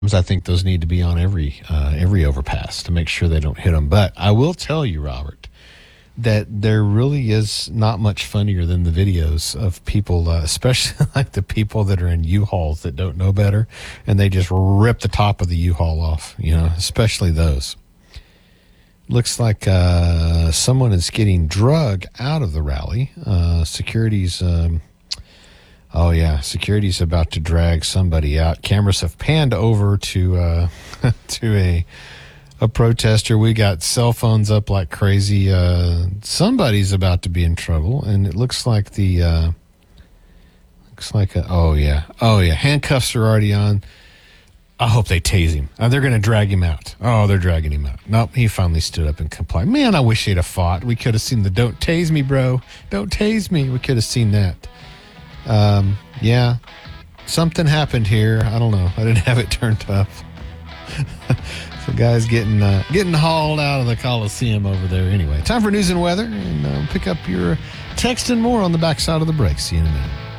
I think those need to be on every overpass to make sure they don't hit them. But I will tell you, Robert, that there really is not much funnier than the videos of people, especially like the people that are in U-Hauls that don't know better, and they just rip the top of the U-Haul off, especially those. Looks like someone is getting drug out of the rally. Security's about to drag somebody out. Cameras have panned over to to a protester. We got cell phones up like crazy. Somebody's about to be in trouble, and it looks like handcuffs are already on. I hope they tase him. They're going to drag him out. Oh, they're dragging him out. Nope, he finally stood up and complied. Man, I wish he'd have fought. We could have seen the "Don't tase me, bro. Don't tase me." We could have seen that. Something happened here. I don't know. I didn't have it turned up. So guys getting hauled out of the Coliseum over there. Anyway, time for news and weather, and pick up your text and more on the backside of the break. See you in a minute.